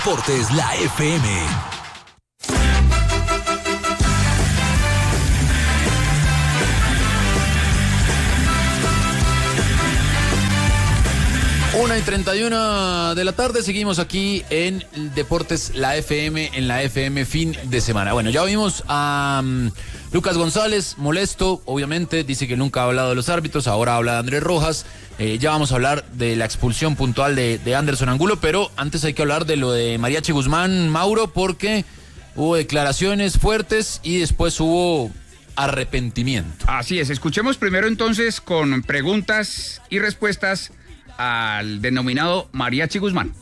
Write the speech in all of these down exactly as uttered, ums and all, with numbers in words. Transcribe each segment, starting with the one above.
Deportes, la F M. Una y treinta y una de la tarde, seguimos aquí en Deportes, la F M, en la F M fin de semana. Bueno, ya vimos a um, Lucas González, molesto, obviamente, dice que nunca ha hablado de los árbitros, ahora habla de Andrés Rojas. Eh, ya vamos a hablar de la expulsión puntual de, de Anderson Angulo, pero antes hay que hablar de lo de Mariachi Guzmán, Mauro, porque hubo declaraciones fuertes y después hubo arrepentimiento. Así es, escuchemos primero entonces con preguntas y respuestas al denominado Mariachi Guzmán.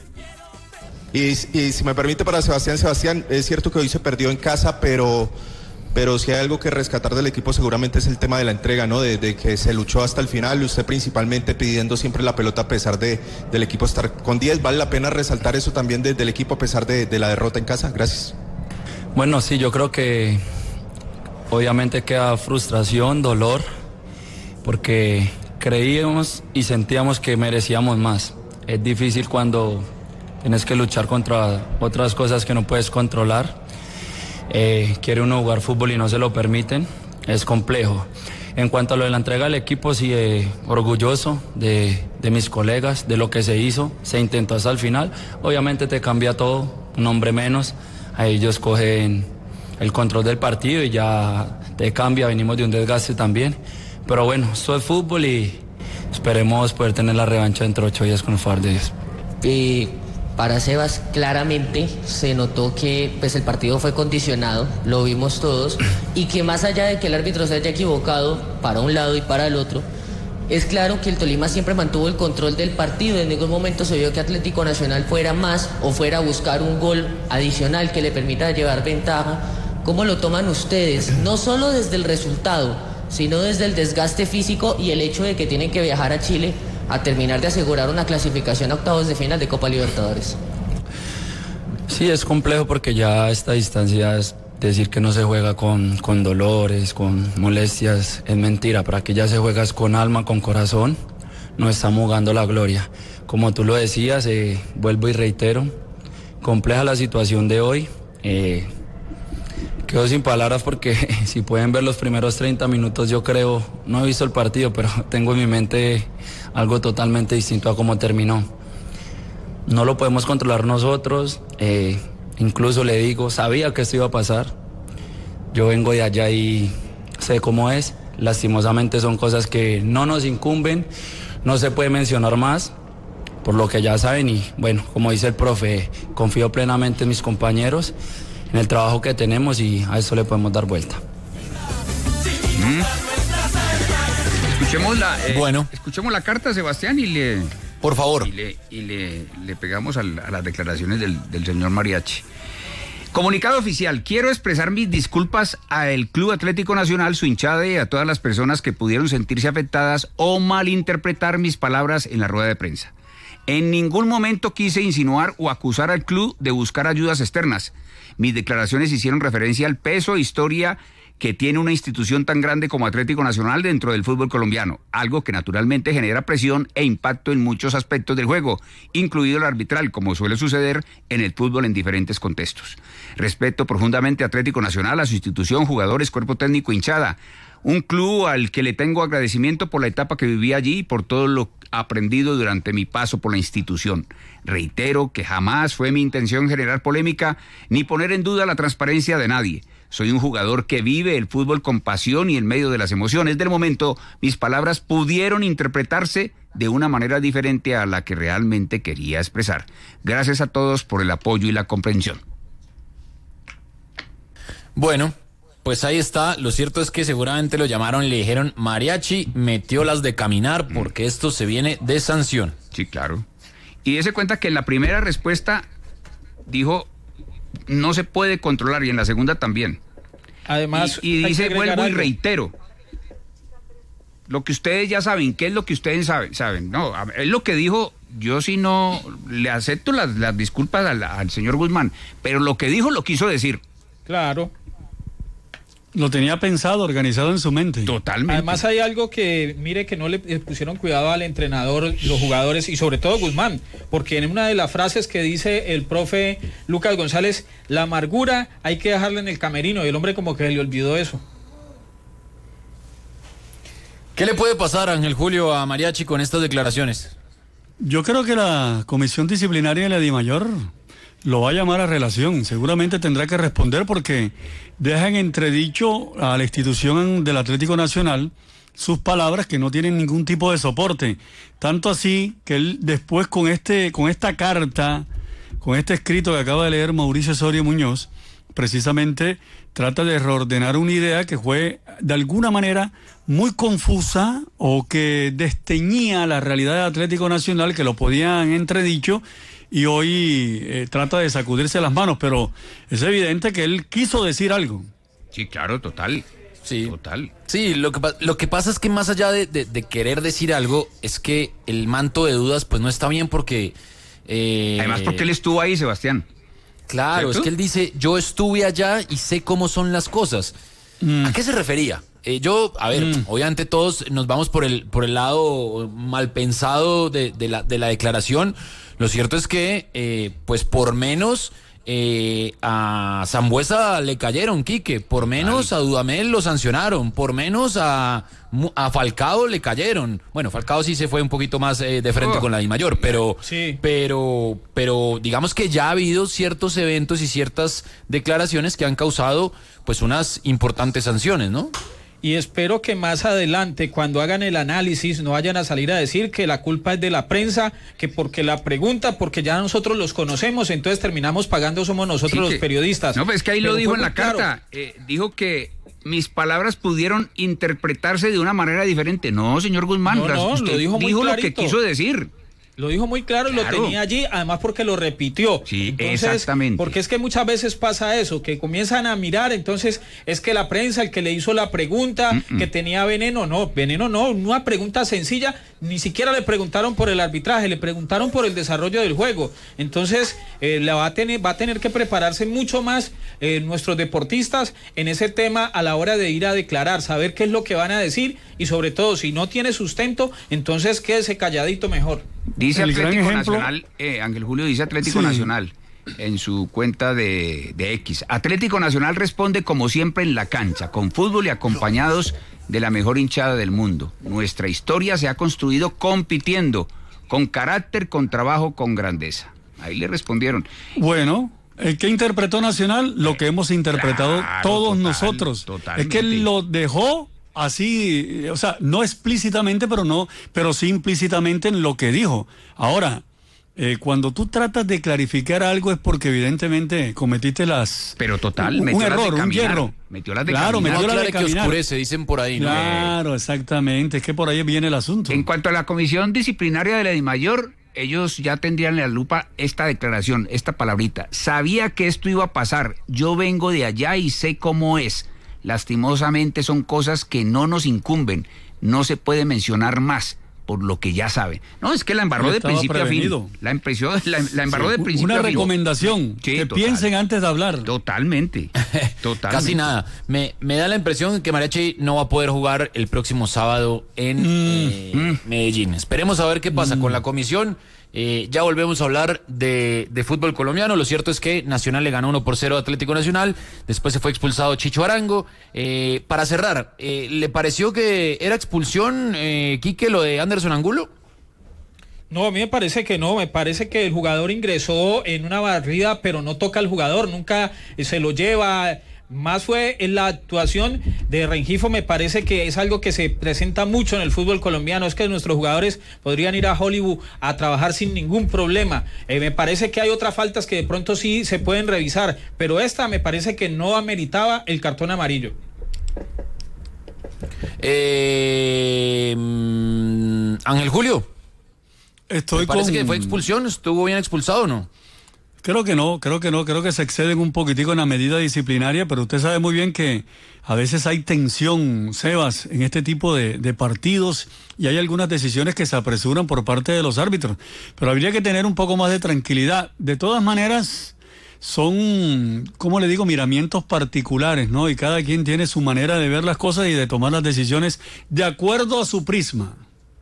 Y, y si me permite, para Sebastián, Sebastián, es cierto que hoy se perdió en casa, pero, pero si hay algo que rescatar del equipo seguramente es el tema de la entrega, ¿no? De, de que se luchó hasta el final, usted principalmente pidiendo siempre la pelota a pesar de, del equipo estar con diez. ¿Vale la pena resaltar eso también de, del equipo a pesar de, de la derrota en casa? Gracias. Bueno, sí, yo creo que obviamente queda frustración, dolor, porque creíamos y sentíamos que merecíamos más. Es difícil cuando tienes que luchar contra otras cosas que no puedes controlar. Eh, quiere uno jugar fútbol y no se lo permiten. Es complejo. En cuanto a lo de la entrega del equipo, sí, eh, orgulloso de, de mis colegas, de lo que se hizo, se intentó hasta el final. Obviamente te cambia todo, un hombre menos. Ahí ellos cogen el control del partido y ya te cambia, venimos de un desgaste también. Pero bueno, esto es fútbol y esperemos poder tener la revancha dentro de ocho días con el favor de Dios. Eh, para Sebas, claramente se notó que pues, el partido fue condicionado, lo vimos todos, y que más allá de que el árbitro se haya equivocado para un lado y para el otro, es claro que el Tolima siempre mantuvo el control del partido. En ningún momento se vio que Atlético Nacional fuera más o fuera a buscar un gol adicional que le permita llevar ventaja. ¿Cómo lo toman ustedes? No solo desde el resultado, sino desde el desgaste físico y el hecho de que tienen que viajar a Chile a terminar de asegurar una clasificación a octavos de final de Copa Libertadores. Sí, es complejo porque ya a esta distancia es decir que no se juega con, con dolores, con molestias, es mentira. Para que ya se juegas con alma, con corazón, no estamos jugando la gloria. Como tú lo decías, eh, vuelvo y reitero, compleja la situación de hoy. Eh, Quedo sin palabras porque si pueden ver los primeros treinta minutos, yo creo, no he visto el partido, pero tengo en mi mente algo totalmente distinto a cómo terminó. No lo podemos controlar nosotros, eh, incluso le digo, sabía que esto iba a pasar. Yo vengo de allá y sé cómo es. Lastimosamente son cosas que no nos incumben, no se puede mencionar más, por lo que ya saben. Y bueno, como dice el profe, confío plenamente en mis compañeros, en el trabajo que tenemos y a eso le podemos dar vuelta. Mm. Escuchemos la, eh, bueno. escuchemos la carta, Sebastián, y le, por favor, y le, y le, le pegamos al, a las declaraciones del, del señor Mariachi. Comunicado oficial, quiero expresar mis disculpas al Club Atlético Nacional, su hinchada y a todas las personas que pudieron sentirse afectadas o malinterpretar mis palabras en la rueda de prensa. En ningún momento quise insinuar o acusar al club de buscar ayudas externas. Mis declaraciones hicieron referencia al peso e historia que tiene una institución tan grande como Atlético Nacional dentro del fútbol colombiano, algo que naturalmente genera presión e impacto en muchos aspectos del juego, incluido el arbitral, como suele suceder en el fútbol en diferentes contextos. Respeto profundamente a Atlético Nacional, a su institución, jugadores, cuerpo técnico, hinchada. Un club al que le tengo agradecimiento por la etapa que viví allí y por todo lo aprendido durante mi paso por la institución. Reitero que jamás fue mi intención generar polémica ni poner en duda la transparencia de nadie. Soy un jugador que vive el fútbol con pasión y en medio de las emociones del momento, mis palabras pudieron interpretarse de una manera diferente a la que realmente quería expresar. Gracias a todos por el apoyo y la comprensión. Bueno, pues ahí está. Lo cierto es que seguramente lo llamaron y le dijeron, Mariachi metió las de caminar porque esto se viene de sanción. Sí, claro. Y dése cuenta que en la primera respuesta dijo, no se puede controlar, y en la segunda también. Además, y, y dice, vuelvo algo. y reitero, lo que ustedes ya saben. ¿Qué es lo que ustedes saben? saben? No, es lo que dijo. Yo sí no le acepto las, las disculpas al, al señor Guzmán, pero lo que dijo lo quiso decir. Claro. Lo tenía pensado, organizado en su mente. Totalmente. Además hay algo que, mire, que no le pusieron cuidado al entrenador, los jugadores y sobre todo Guzmán, porque en una de las frases que dice el profe Lucas González, la amargura hay que dejarla en el camerino, y el hombre como que le olvidó eso. ¿Qué le puede pasar, Ángel Julio, a Mariachi con estas declaraciones? Yo creo que la comisión disciplinaria de la DIMAYOR lo va a llamar a relación. Seguramente tendrá que responder porque deja en entredicho a la institución del Atlético Nacional sus palabras que no tienen ningún tipo de soporte. Tanto así que él después con este, con esta carta, con este escrito que acaba de leer Mauricio Osorio Muñoz, precisamente trata de reordenar una idea que fue de alguna manera muy confusa o que desteñía la realidad del Atlético Nacional, que lo podía en entredicho, y hoy eh, trata de sacudirse las manos, pero es evidente que él quiso decir algo. Sí, claro, total. Sí, total. Sí, lo que, lo que pasa es que más allá de, de, de querer decir algo, es que el manto de dudas pues no está bien porque... Eh, Además porque él estuvo ahí, Sebastián. Claro, ¿cierto? es que él dice, yo estuve allá y sé cómo son las cosas. Mm. ¿A qué se refería? Eh, yo, a ver, mm. obviamente todos nos vamos por el, por el lado mal pensado de, de, la, de la declaración. Lo cierto es que, eh, pues por menos eh, a Sambuesa le cayeron, Quique, por menos Ay. a Dudamel lo sancionaron, por menos a, a Falcao le cayeron. Bueno, Falcao sí se fue un poquito más eh, de frente oh. con la DIMAYOR, pero, sí. pero, pero digamos que ya ha habido ciertos eventos y ciertas declaraciones que han causado pues unas importantes sanciones, ¿no? Y espero que más adelante, cuando hagan el análisis, no vayan a salir a decir que la culpa es de la prensa, que porque la pregunta, porque ya nosotros los conocemos, entonces terminamos pagando, somos nosotros sí, los que, periodistas. No, pues es que ahí Pero lo dijo en la claro. carta. Eh, dijo que mis palabras pudieron interpretarse de una manera diferente. No, señor Guzmán, no, no, usted lo dijo, muy dijo lo clarito. que quiso decir. Lo dijo muy claro y claro. lo tenía allí, además porque lo repitió. Sí, entonces, exactamente. Porque es que muchas veces pasa eso, que comienzan a mirar, entonces es que la prensa, el que le hizo la pregunta, Mm-mm. que tenía veneno, no, veneno no, una pregunta sencilla, ni siquiera le preguntaron por el arbitraje, le preguntaron por el desarrollo del juego. Entonces, eh, la va a tener, va a tener que prepararse mucho más eh, nuestros deportistas en ese tema a la hora de ir a declarar, saber qué es lo que van a decir y sobre todo, si no tiene sustento, entonces quédese calladito mejor. Dice el Atlético Nacional, eh, Ángel Julio dice Atlético sí. Nacional en su cuenta de, de X. Atlético Nacional responde como siempre en la cancha, con fútbol y acompañados de la mejor hinchada del mundo. Nuestra historia se ha construido compitiendo, con carácter, con trabajo, con grandeza. Ahí le respondieron. Bueno, el que interpretó Nacional, lo que hemos interpretado claro, todos total, nosotros. Totalmente. Es que él lo dejó así, o sea, no explícitamente, pero no, pero sí implícitamente en lo que dijo. Ahora, eh, cuando tú tratas de clarificar algo es porque evidentemente cometiste las... Pero total, un, metió un las error, de un hierro. Metió las de claro, caminar. metió no, las de que caminar. oscurece, dicen por ahí, ¿no? Claro, exactamente, es que por ahí viene el asunto. En cuanto a la comisión disciplinaria de la DIMAYOR, ellos ya tendrían en la lupa esta declaración, esta palabrita. Sabía que esto iba a pasar, yo vengo de allá y sé cómo es. Lastimosamente son cosas que no nos incumben, no se puede mencionar más por lo que ya sabe. No, es que la embarró de principio prevenido. a fin. La, empresió, la, la embarró sí, de principio una a fin. Una recomendación, sí, que total. piensen antes de hablar. Totalmente, totalmente. Casi nada. Me, me da la impresión que Mariachi no va a poder jugar el próximo sábado en mm. eh, mm. Medellín. Esperemos a ver qué pasa mm. con la comisión. Eh, ya volvemos a hablar de, de fútbol colombiano. Lo cierto es que Nacional le ganó uno por cero a Atlético Nacional. Después se fue expulsado Chicho Arango. Eh, para cerrar, eh, ¿le pareció que era expulsión, eh, Quique, lo de Anderson Angulo? No, a mí me parece que no, me parece que el jugador ingresó en una barrida, pero no toca al jugador, nunca se lo lleva. Más fue en la actuación de Rengifo, me parece que es algo que se presenta mucho en el fútbol colombiano, es que nuestros jugadores podrían ir a Hollywood a trabajar sin ningún problema. Eh, me parece que hay otras faltas que de pronto sí se pueden revisar, pero esta me parece que no ameritaba el cartón amarillo. Eh, Ángel Julio, Estoy ¿me parece con... que fue expulsión? ¿Estuvo bien expulsado o no? Creo que no, creo que no, creo que se exceden un poquitico en la medida disciplinaria, pero usted sabe muy bien que a veces hay tensión, Sebas, en este tipo de, de partidos y hay algunas decisiones que se apresuran por parte de los árbitros, pero habría que tener un poco más de tranquilidad. De todas maneras, son, ¿cómo le digo?, miramientos particulares, ¿no? Y cada quien tiene su manera de ver las cosas y de tomar las decisiones de acuerdo a su prisma.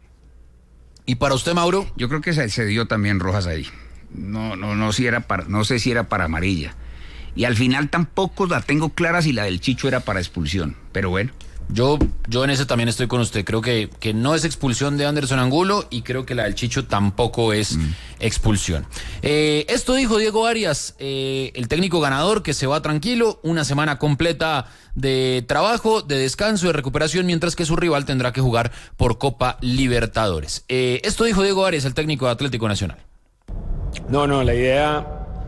¿Y para usted, Mauro? Yo creo que se, se dio también rojas ahí. No, no, no, si era para, no sé si era para amarilla. Y al final tampoco la tengo clara si la del Chicho era para expulsión. Pero bueno. Yo, yo en ese también estoy con usted. Creo que, que no es expulsión de Anderson Angulo y creo que la del Chicho tampoco es mm. expulsión. Eh, esto dijo Diego Arias, eh, el técnico ganador, que se va tranquilo, una semana completa de trabajo, de descanso, de recuperación, mientras que su rival tendrá que jugar por Copa Libertadores. Eh, esto dijo Diego Arias, el técnico de Atlético Nacional. No, no, la idea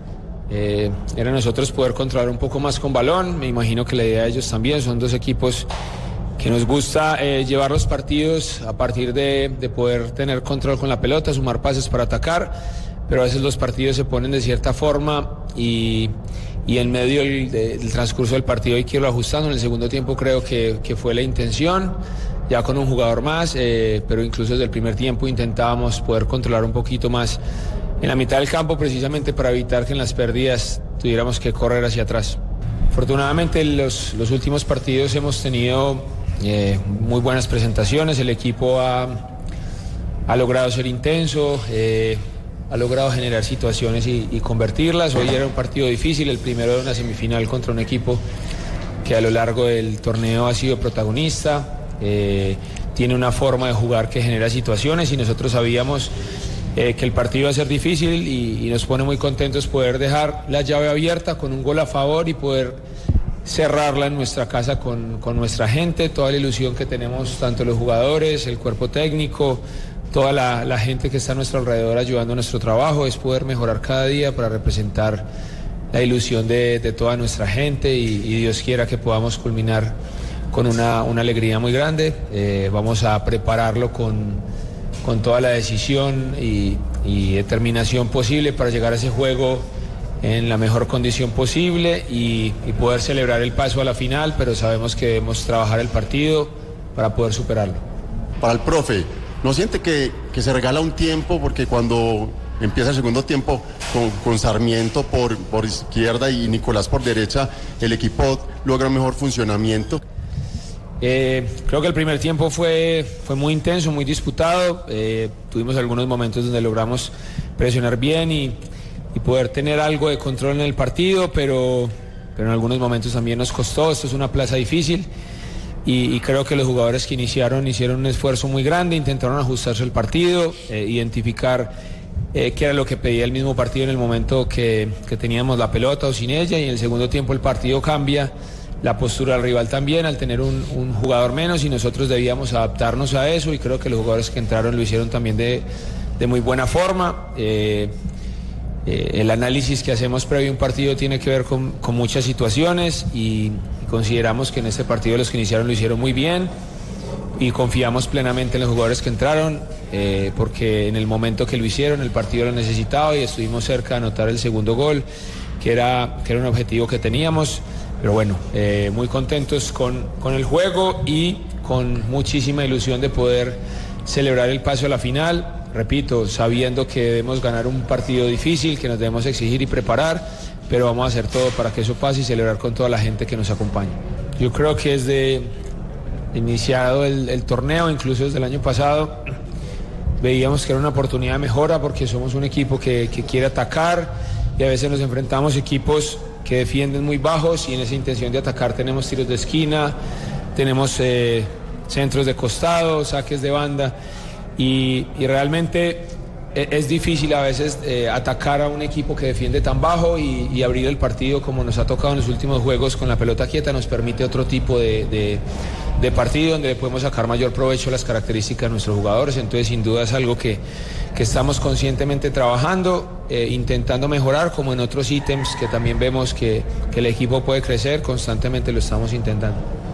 eh, era nosotros poder controlar un poco más con balón. Me imagino que la idea de ellos también. Son dos equipos que nos gusta eh, llevar los partidos a partir de, de poder tener control con la pelota, sumar pases para atacar, pero a veces los partidos se ponen de cierta forma y, y en medio del, del transcurso del partido hay que irlo ajustando. En el segundo tiempo creo que, que fue la intención, ya con un jugador más, eh, pero incluso desde el primer tiempo intentábamos poder controlar un poquito más en la mitad del campo, precisamente para evitar que en las pérdidas tuviéramos que correr hacia atrás. Afortunadamente los, los últimos partidos hemos tenido eh, muy buenas presentaciones, el equipo ha, ha logrado ser intenso, eh, ha logrado generar situaciones y, y convertirlas. Hoy era un partido difícil, el primero de una semifinal contra un equipo que a lo largo del torneo ha sido protagonista, eh, tiene una forma de jugar que genera situaciones y nosotros sabíamos Eh, que el partido va a ser difícil y, y nos pone muy contentos poder dejar la llave abierta con un gol a favor y poder cerrarla en nuestra casa con, con nuestra gente, toda la ilusión que tenemos, tanto los jugadores, el cuerpo técnico, toda la, la gente que está a nuestro alrededor ayudando a nuestro trabajo, es poder mejorar cada día para representar la ilusión de, de toda nuestra gente y, y Dios quiera que podamos culminar con una, una alegría muy grande. Eh, vamos a prepararlo con con toda la decisión y, y determinación posible para llegar a ese juego en la mejor condición posible y, y poder celebrar el paso a la final, pero sabemos que debemos trabajar el partido para poder superarlo. Para el profe, ¿no siente que, que se regala un tiempo? Porque cuando empieza el segundo tiempo con, con Sarmiento por, por izquierda y Nicolás por derecha, el equipo logra un mejor funcionamiento. Eh, creo que el primer tiempo fue, fue muy intenso, muy disputado. Eh, tuvimos algunos momentos donde logramos presionar bien y, y poder tener algo de control en el partido, pero, pero en algunos momentos también nos costó. Esto es una plaza difícil y, y creo que los jugadores que iniciaron hicieron un esfuerzo muy grande, intentaron ajustarse al partido, eh, identificar eh, qué era lo que pedía el mismo partido en el momento que, que teníamos la pelota o sin ella, y en el segundo tiempo el partido cambia. La postura del rival también, al tener un, un jugador menos, y nosotros debíamos adaptarnos a eso, y creo que los jugadores que entraron lo hicieron también de, de muy buena forma. Eh, eh, el análisis que hacemos previo a un partido tiene que ver con, con muchas situaciones y, y consideramos que en este partido los que iniciaron lo hicieron muy bien y confiamos plenamente en los jugadores que entraron, eh, porque en el momento que lo hicieron el partido lo necesitaba y estuvimos cerca de anotar el segundo gol, que era, que era un objetivo que teníamos. Pero bueno, eh, muy contentos con, con el juego y con muchísima ilusión de poder celebrar el paso a la final. Repito, sabiendo que debemos ganar un partido difícil, que nos debemos exigir y preparar, pero vamos a hacer todo para que eso pase y celebrar con toda la gente que nos acompaña. Yo creo que desde iniciado el, el torneo, incluso desde el año pasado, veíamos que era una oportunidad de mejora porque somos un equipo que, que quiere atacar y a veces nos enfrentamos a equipos que defienden muy bajos y en esa intención de atacar tenemos tiros de esquina, tenemos eh, centros de costado, saques de banda y, y realmente es difícil a veces eh, atacar a un equipo que defiende tan bajo y, y abrir el partido como nos ha tocado en los últimos juegos con la pelota quieta nos permite otro tipo de, de, de partido donde podemos sacar mayor provecho a las características de nuestros jugadores. Entonces sin duda es algo que, que estamos conscientemente trabajando, eh, intentando mejorar, como en otros ítems que también vemos que, que el equipo puede crecer, constantemente lo estamos intentando.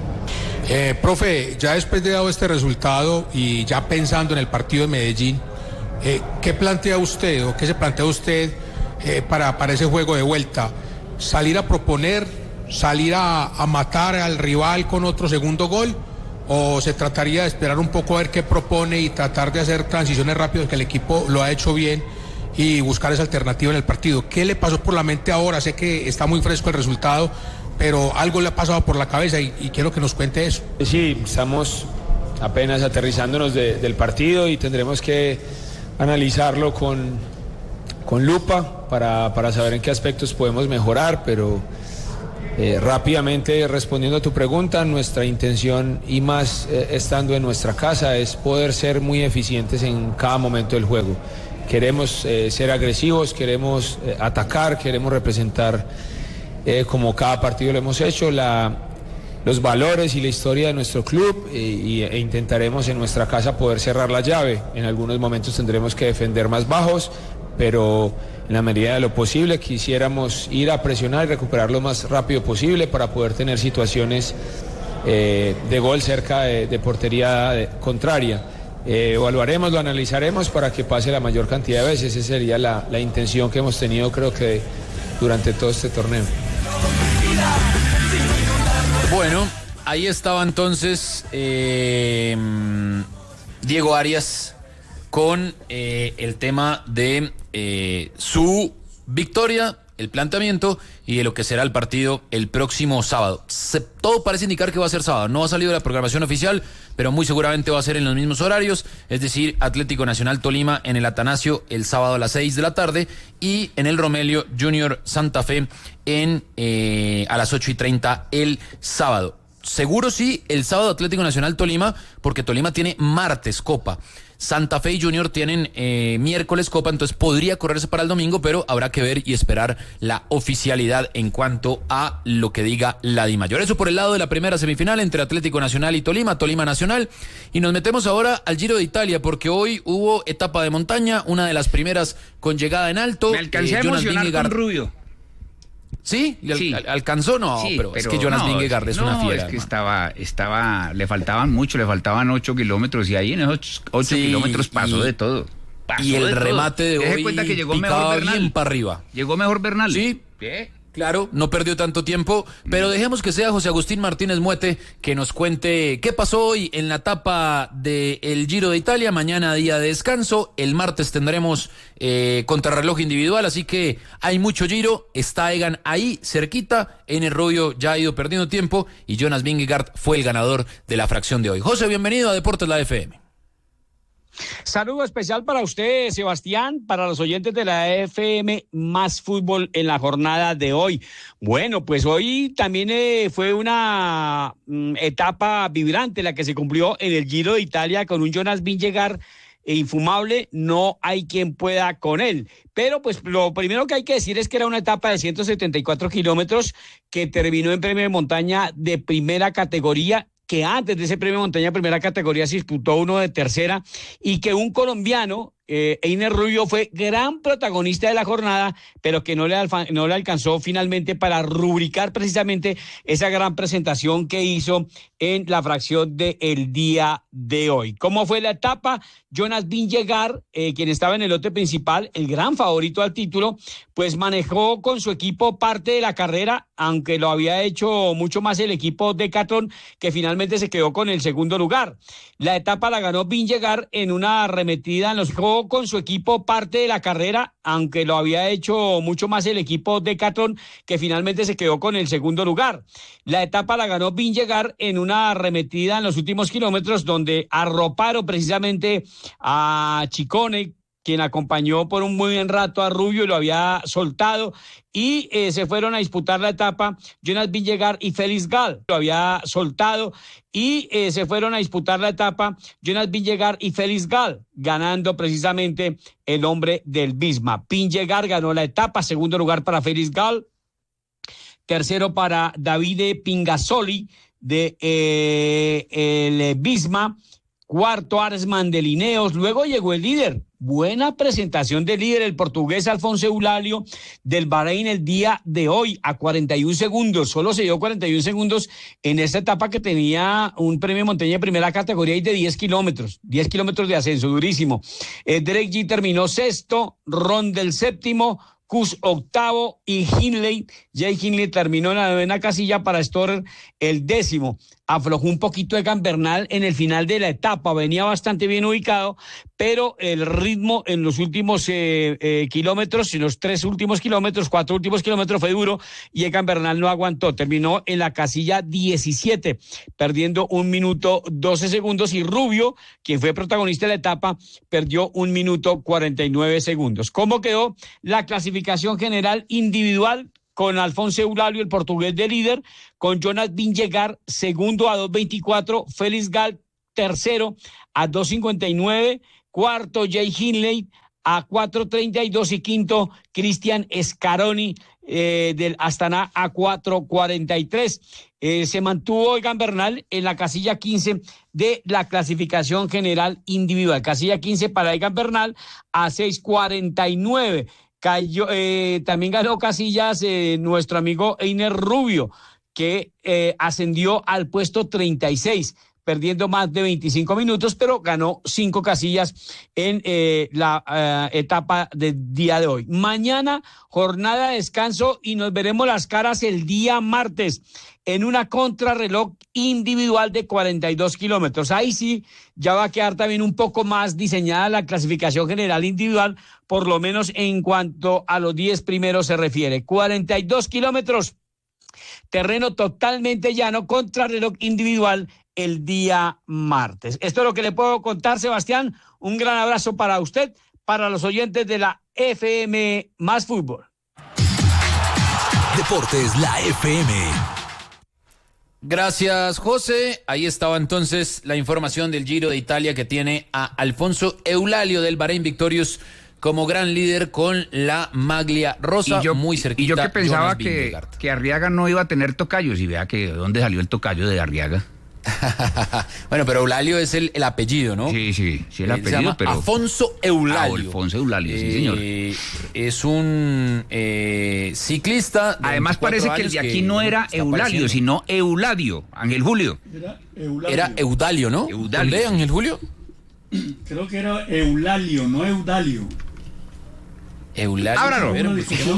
Eh, profe, ya después de dado este resultado y ya pensando en el partido de Medellín, Eh, ¿qué plantea usted o qué se plantea usted eh, para, para ese juego de vuelta? ¿Salir a proponer, salir a, a matar al rival con otro segundo gol? ¿O se trataría de esperar un poco a ver qué propone y tratar de hacer transiciones rápidas, que el equipo lo ha hecho bien y buscar esa alternativa en el partido. ¿Qué le pasó por la mente ahora? Sé que está muy fresco el resultado, pero algo le ha pasado por la cabeza y, y quiero que nos cuente eso. Sí, estamos apenas aterrizándonos de, del partido y tendremos que analizarlo con, con lupa para, para saber en qué aspectos podemos mejorar, pero eh, rápidamente respondiendo a tu pregunta, nuestra intención y más eh, estando en nuestra casa es poder ser muy eficientes en cada momento del juego. Queremos eh, ser agresivos, queremos eh, atacar, queremos representar eh, como cada partido lo hemos hecho, la, los valores y la historia de nuestro club e, y, e intentaremos en nuestra casa poder cerrar la llave. En algunos momentos tendremos que defender más bajos, pero en la medida de lo posible quisiéramos ir a presionar y recuperar lo más rápido posible para poder tener situaciones eh, de gol cerca de, de portería de, contraria. Eh, evaluaremos, lo analizaremos para que pase la mayor cantidad de veces. Esa sería la, la intención que hemos tenido, creo que durante todo este torneo. Bueno, ahí estaba entonces eh, Diego Arias con eh, el tema de eh, su victoria, el planteamiento y de lo que será el partido el próximo sábado. Se, todo parece indicar que va a ser sábado. No ha salido la programación oficial, pero muy seguramente va a ser en los mismos horarios, es decir, Atlético Nacional Tolima en el Atanasio el sábado a las seis de la tarde y en el Romelio Junior Santa Fe en eh, a las ocho y treinta el sábado. Seguro sí, el sábado Atlético Nacional Tolima, porque Tolima tiene martes Copa. Santa Fe y Junior tienen eh, miércoles Copa, entonces podría correrse para el domingo, pero habrá que ver y esperar la oficialidad en cuanto a lo que diga la DIMAYOR. Eso por el lado de la primera semifinal entre Atlético Nacional y Tolima, Tolima Nacional. Y nos metemos ahora al Giro de Italia, porque hoy hubo etapa de montaña, una de las primeras con llegada en alto. Me alcancé eh, a emocionar con Rubio. ¿Sí? ¿Le sí. Al, alcanzó? No, sí, pero, pero es que Jonas no, Vingegaard es no, una fiera. Es que estaba, estaba, le faltaban mucho, le faltaban ocho kilómetros y ahí en esos ocho sí, kilómetros pasó y, de todo. Pasó y el de remate todo. de Deje hoy cuenta que llegó mejor Bernal. Bien para arriba. Llegó mejor Bernal. Sí. ¿Qué? Claro, no perdió tanto tiempo, pero dejemos que sea José Agustín Martínez Muete que nos cuente qué pasó hoy en la etapa del Giro de Italia. Mañana día de descanso, el martes tendremos eh, contrarreloj individual, así que hay mucho Giro. Está Egan ahí cerquita, Ener Rubio ya ha ido perdiendo tiempo y Jonas Vingegaard fue el ganador de la fracción de hoy. José, bienvenido a Deportes La F M. Saludo especial para usted, Sebastián, para los oyentes de la F M Más Fútbol en la jornada de hoy. Bueno, pues hoy también eh, fue una mm, etapa vibrante la que se cumplió en el Giro de Italia con un Jonas Vingegaard infumable, no hay quien pueda con él. Pero pues lo primero que hay que decir es que era una etapa de ciento setenta y cuatro kilómetros que terminó en premio de montaña de primera categoría, que antes de ese premio de montaña de primera categoría se disputó uno de tercera y que un colombiano, eh, Ener Rubio, fue gran protagonista de la jornada, pero que no le, alfa, no le alcanzó finalmente para rubricar precisamente esa gran presentación que hizo en la fracción del día de hoy. ¿Cómo fue la etapa? Jonas Vingegaard, eh, quien estaba en el lote principal, el gran favorito al título, pues manejó con su equipo parte de la carrera, aunque lo había hecho mucho más el equipo Decathlon, que finalmente se quedó con el segundo lugar. La etapa la ganó Vingegaard en una arremetida en los juegos con su equipo parte de la carrera, aunque lo había hecho mucho más el equipo Decathlon, que finalmente se quedó con el segundo lugar. La etapa la ganó Vingegaard en una arremetida en los últimos kilómetros, donde arroparon precisamente a Ciccone, quien acompañó por un muy buen rato a Rubio y lo había soltado, y eh, se fueron a disputar la etapa Jonas Vingegaard y Felix Gall. Lo había soltado y eh, se fueron a disputar la etapa Jonas Vingegaard y Felix Gall, ganando precisamente el hombre del Visma. Vingegaard ganó la etapa, segundo lugar para Felix Gall, tercero para Davide Pingazzoli de eh, el Visma, cuarto Arsman de Lineos, luego llegó el líder. Buena presentación del líder, el portugués Alfonso Eulalio del Bahrein el día de hoy, a cuarenta y un segundos, solo se dio cuarenta y un segundos en esta etapa que tenía un premio de montaña de primera categoría y de diez kilómetros, diez kilómetros de ascenso, durísimo. Eh, Derek G terminó sexto, Ron del séptimo, Kuss octavo y Hindley, Jay Hindley terminó en la novena casilla para Storer el décimo. aflojó un poquito Egan Bernal en el final de la etapa, venía bastante bien ubicado, pero el ritmo en los últimos eh, eh, kilómetros, en los tres últimos kilómetros, cuatro últimos kilómetros fue duro y Egan Bernal no aguantó, terminó en la casilla diecisiete, perdiendo un minuto doce segundos, y Rubio, quien fue protagonista de la etapa, perdió un minuto cuarenta y nueve segundos. ¿Cómo quedó la clasificación general individual? Con Alfonso Eulalio, el portugués de líder, con Jonas Vingegaard segundo a dos veinticuatro, Félix Gall tercero a dos cincuenta y nueve, cuarto Jay Hindley a cuatro treinta y dos y quinto Cristian Scaroni eh, del Astana a cuatro cuarenta y tres. Eh, se mantuvo Egan Bernal en la casilla quince de la clasificación general individual. Casilla quince para Egan Bernal a seis cuarenta y nueve. Cayó, eh, también ganó casillas eh, nuestro amigo Einer Rubio, que eh, ascendió al puesto treinta y seis, perdiendo más de veinticinco minutos, pero ganó cinco casillas en eh, la eh, etapa del día de hoy. Mañana, jornada de descanso, y nos veremos las caras el día martes en una contrarreloj individual de cuarenta y dos kilómetros. Ahí sí, ya va a quedar también un poco más diseñada la clasificación general individual, por lo menos en cuanto a los diez primeros se refiere. cuarenta y dos kilómetros, terreno totalmente llano, contrarreloj individual el día martes. Esto es lo que le puedo contar, Sebastián. Un gran abrazo para usted, para los oyentes de la F M Más Fútbol. Deportes, la F M. Gracias, José. Ahí estaba entonces la información del Giro de Italia, que tiene a Alfonso Eulalio del Bahrein Victorious como gran líder con la maglia rosa, y yo, muy cerquita. Y yo que pensaba que, que Arriaga no iba a tener tocayos, y vea que de dónde salió el tocayo de Arriaga. Bueno, pero Eulalio es el, el apellido, ¿no? Sí, sí, sí, el Eh, apellido, se llama pero... Afonso Eulalio. Ah, Alfonso Eulalio, sí, Eh, señor. Es un eh, ciclista. Además parece que el de aquí no era Eulalio, sino Euladio, Ángel Julio. Era Eulalio. Era Eudalio, ¿no? Eudalio. ¿Dónde, Ángel Julio? Creo que era Eulalio, no Eudalio. Eulalio. Ábralo. Pero, Una pues, discusión.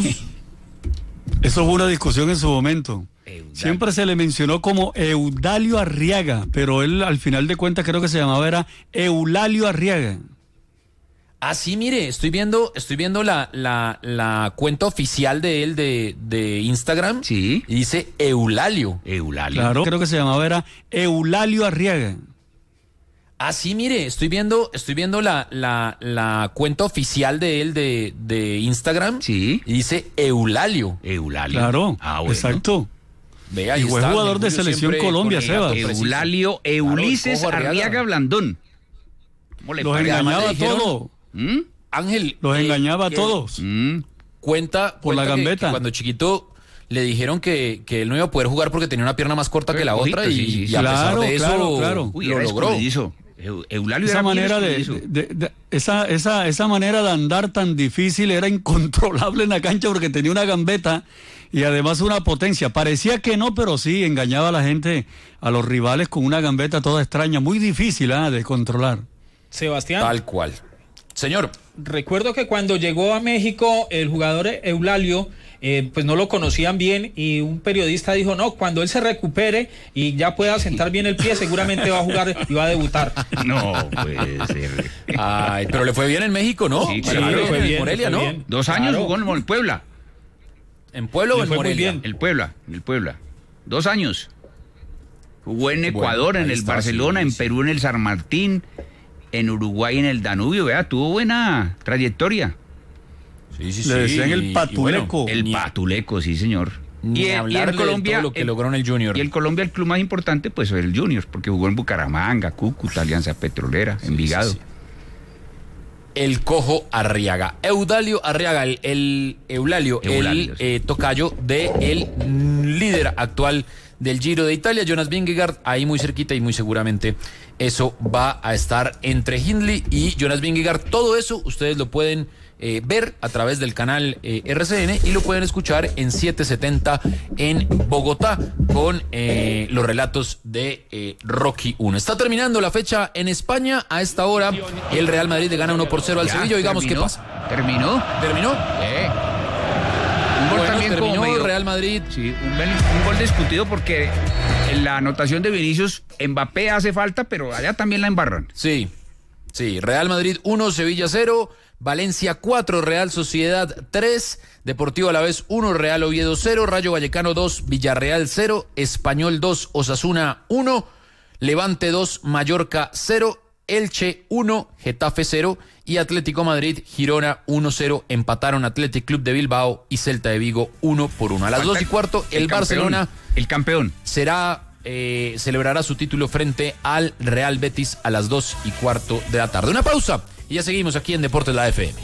Eso fue una discusión en su momento. Eudalio. Siempre se le mencionó como Eudalio Arriaga, pero él al final de cuentas creo que se llamaba era Eulalio Arriaga. Ah, sí, mire, estoy viendo, estoy viendo la, la, la cuenta oficial de él de, de Instagram. Sí. Y dice Eulalio. Eulalio. Claro, creo que se llamaba era Eulalio Arriaga. Ah, sí, mire, estoy viendo, estoy viendo la, la, la cuenta oficial de él de, de Instagram. Sí. Y dice Eulalio. Eulalio. Claro, Ah, bueno. exacto. Vea, Y ahí fue está, jugador de Julio selección siempre Colombia, con el dato Sebas. preciso. Eulalio Eulises Claro, el Cojo Arriaga Blandón. ¿Cómo le Los parece? Además engañaba le dijeron- todo. ¿Mm? Ángel. Los eh, engañaba a que todos. Mm. Cuenta, Por la cuenta que- gambeta. que cuando chiquito le dijeron que, que él no iba a poder jugar porque tenía una pierna más corta que la Ojito, otra, y, sí, sí, y sí. a pesar Claro, de eso claro, claro. Uy, lo era logró. escurridizo. Eu- Eulalio Esa era bien manera de, escurridizo. de- de- esa, esa, esa manera de andar tan difícil era incontrolable en la cancha porque tenía una gambeta y además una potencia. Parecía que no, pero sí, engañaba a la gente, a los rivales con una gambeta toda extraña, muy difícil ¿eh? de controlar. Sebastián. Tal cual. Señor. Recuerdo que cuando llegó a México el jugador Eulalio, eh, pues no lo conocían bien, y un periodista dijo, no, cuando él se recupere y ya pueda sentar bien el pie, seguramente va a jugar y va a debutar. No puede ser. Ay, pero le fue bien en México, ¿no? Sí, Sí, claro. le fue Le bien, fue Morelia, bien, ¿no? le fue bien. Dos años Claro. jugó en el Puebla. ¿En Puebla o Le en fue muy Morelia? bien. El Puebla, el Puebla. Dos años. Jugó en Bueno, Ecuador, en ahí el está, Barcelona, sí, en sí. Perú, en el San Martín, en Uruguay, en el Danubio. Vea, tuvo buena trayectoria. Sí, sí, Le sí. decían el Y- y Patuleco. El ni- Patuleco, sí, señor. Ni y, el- y hablarle en de Colombia, todo lo que el- logró en el Junior. Y el Colombia, el club más importante, pues fue el Junior, porque jugó en Bucaramanga, Cúcuta, Alianza Petrolera, Envigado. sí, sí. El Cojo Arriaga. Eudalio Arriaga, el, el Eulalio, Eulalio, el sí. eh, tocayo del líder actual del Giro de Italia, Jonas Vingegaard, ahí muy cerquita, y muy seguramente eso va a estar entre Hindley y Jonas Vingegaard. Todo eso ustedes lo pueden eh, ver a través del canal eh, R C N, y lo pueden escuchar en siete setenta en Bogotá con eh, los relatos de eh, Rocky uno. Está terminando la fecha en España. A esta hora el Real Madrid le gana uno por cero al Ya, Sevilla. Oigamos qué terminó, pasa. ¿Terminó? ¿Terminó? Eh. Un gol Bueno, también terminó como medio- Real Madrid. Sí, un, gol- un gol discutido porque en la anotación de Vinicius, Mbappé hace falta, pero allá también la embarran. Sí, sí. Real Madrid uno, Sevilla cero, Valencia cuatro, Real Sociedad tres, Deportivo Alavés uno, Real Oviedo cero, Rayo Vallecano dos, Villarreal cero, Español dos, Osasuna uno, Levante dos, Mallorca cero, Elche uno, Getafe cero y Atlético Madrid, Girona uno cero. Empataron Athletic Club de Bilbao y Celta de Vigo uno por uno. A las dos y cuarto, el, el Barcelona, campeón, el campeón, será eh, celebrará su título frente al Real Betis a las dos y cuarto de la tarde. Una pausa y ya seguimos aquí en Deportes La F M.